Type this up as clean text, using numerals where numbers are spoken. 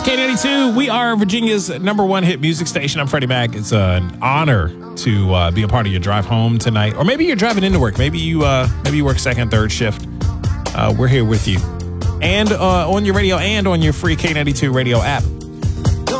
K92, we are Virginia's number one hit music station. I'm Freddie Mac. It's an honor to be a part of your drive home tonight. Or maybe you're driving into work. Maybe you work second, third shift. We're here with you. And on your radio and on your free K92 radio app.